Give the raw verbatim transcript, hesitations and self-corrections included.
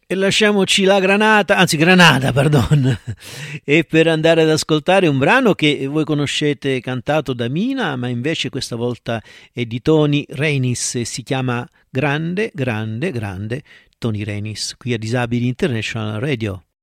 E lasciamoci la granata, anzi Granada, pardon, e per andare ad ascoltare un brano che voi conoscete cantato da Mina, ma invece questa volta è di Tony Renis e si chiama Grande, Grande, Grande Tony Renis, qui a Disabili International Radio.